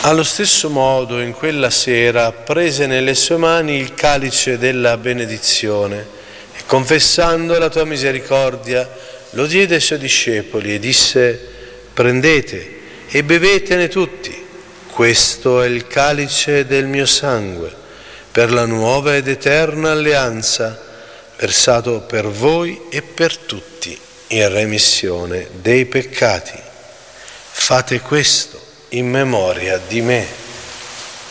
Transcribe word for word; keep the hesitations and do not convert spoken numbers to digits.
Allo stesso modo, in quella sera, prese nelle sue mani il calice della benedizione e, confessando la tua misericordia, lo diede ai suoi discepoli e disse: prendete e bevetene tutti, questo è il calice del mio sangue, per la nuova ed eterna alleanza, versato per voi e per tutti in remissione dei peccati. Fate questo in memoria di me.